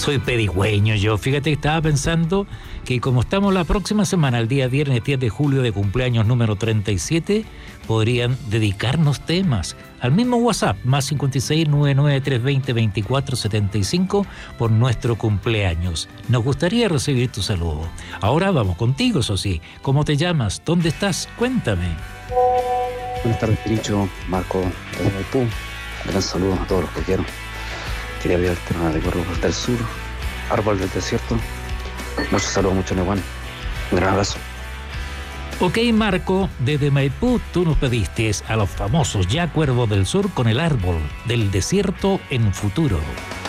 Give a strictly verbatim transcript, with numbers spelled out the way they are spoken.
Soy pedigüeño yo. Fíjate que estaba pensando que como estamos la próxima semana, el día viernes diez de julio de cumpleaños número treinta y siete, podrían dedicarnos temas al mismo WhatsApp, más cincuenta y seis, noventa y nueve, trescientos veinte, veinticuatro setenta y cinco, por nuestro cumpleaños. Nos gustaría recibir tu saludo. Ahora vamos contigo, eso sí. ¿Cómo te llamas? ¿Dónde estás? Cuéntame. Buenas tardes, Piricho, Marco, desde Maipú. Gran saludo a todos los que quiero. Quería ver el tema de Corrupos del Sur, Árbol del Desierto. Muchos saludos, mucho Neguán. Un gran abrazo. Ok, Marco, desde Maipú tú nos pediste a los famosos Ya Cuervos del Sur con el Árbol del Desierto en Futuro.